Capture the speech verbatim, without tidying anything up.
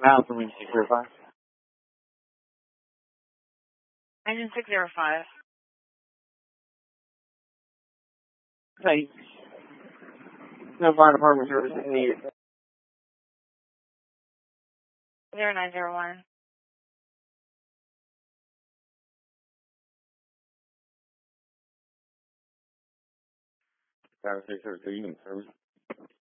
Now for me, six zero five. Engine six zero five. Hey, no fire department service needed. Zero nine zero one. Five six zero two, you can service.